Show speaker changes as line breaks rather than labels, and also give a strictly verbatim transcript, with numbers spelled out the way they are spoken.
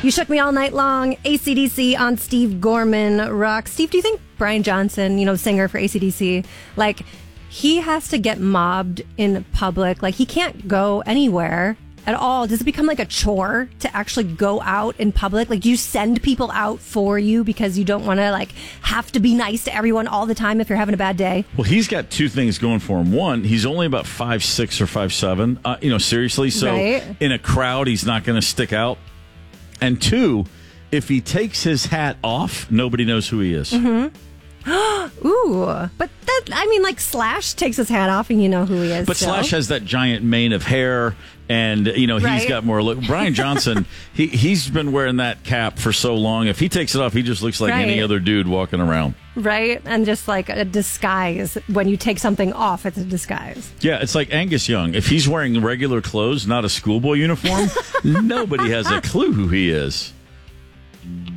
You Shook Me All Night Long, A C D C on Steve Gorman Rock. Steve, do you think Brian Johnson, you know, singer for A C D C, like, he has to get mobbed in public? Like, he can't go anywhere at all. Does it become like a chore to actually go out in public? Like, do you send people out for you because you don't want to, like, have to be nice to everyone all the time if you're having a bad day?
Well, he's got two things going for him. One, he's only about five six or five seven. Uh, you know, seriously. So
right.
in a crowd, he's not going to stick out. And two, if he takes his hat off, nobody knows who he is.
Mm-hmm. Ooh, but that, I mean, like, Slash takes his hat off and you know who he is.
But
still.
Slash has that giant mane of hair, and, you know, he's
right.
got more look. Brian Johnson, he, he's been wearing that cap for so long. If he takes it off, he just looks like
right.
any other dude walking around.
Right? And just like a disguise. When you take something off, it's a disguise.
Yeah, it's like Angus Young. If he's wearing regular clothes, not a schoolboy uniform, nobody has a clue who he is.